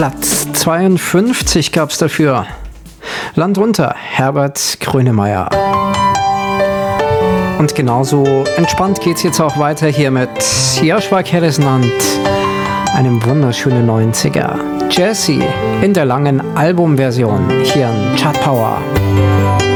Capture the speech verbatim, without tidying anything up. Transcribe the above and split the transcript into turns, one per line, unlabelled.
Platz zweiundfünfzig gab's dafür. Land runter, Herbert Grönemeyer. Und genauso entspannt geht's jetzt auch weiter hier mit Joshua Keresnand, einem wunderschönen neunziger. Jesse in der langen Albumversion hier in Chart Power.